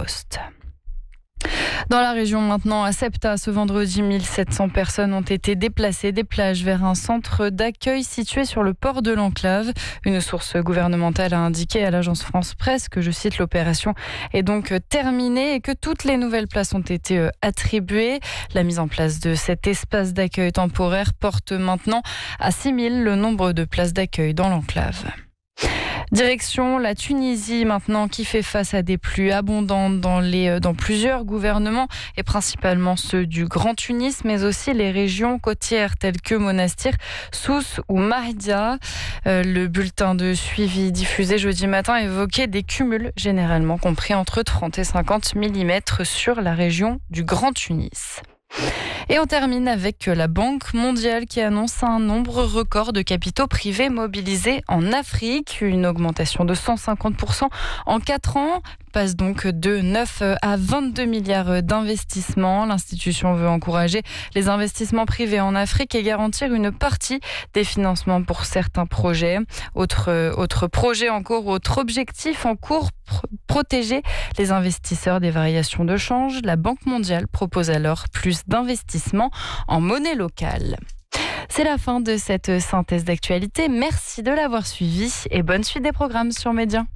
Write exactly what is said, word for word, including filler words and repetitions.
Poste. Dans la région maintenant, à Septa, ce vendredi, mille sept cents personnes ont été déplacées des plages vers un centre d'accueil situé sur le port de l'Enclave. Une source gouvernementale a indiqué à l'agence France Presse que, je cite, l'opération est donc terminée et que toutes les nouvelles places ont été attribuées. La mise en place de cet espace d'accueil temporaire porte maintenant à six mille le nombre de places d'accueil dans l'Enclave. Direction la Tunisie maintenant, qui fait face à des pluies abondantes dans, les, dans plusieurs gouvernements et principalement ceux du Grand Tunis, mais aussi les régions côtières telles que Monastir, Sousse ou Mahdia. Euh, le bulletin de suivi diffusé jeudi matin évoquait des cumuls généralement compris entre trente et cinquante millimètres sur la région du Grand Tunis. Et on termine avec la Banque mondiale qui annonce un nombre record de capitaux privés mobilisés en Afrique. Une augmentation de cent cinquante pour cent en quatre ans, passe donc de neuf à vingt-deux milliards d'investissements. L'institution veut encourager les investissements privés en Afrique et garantir une partie des financements pour certains projets. Autre, autre projet en cours, autre objectif en cours, pr- protéger les investisseurs des variations de change. La Banque mondiale propose alors plus d'investissements en monnaie locale. C'est la fin de cette synthèse d'actualité. Merci de l'avoir suivi et bonne suite des programmes sur Média.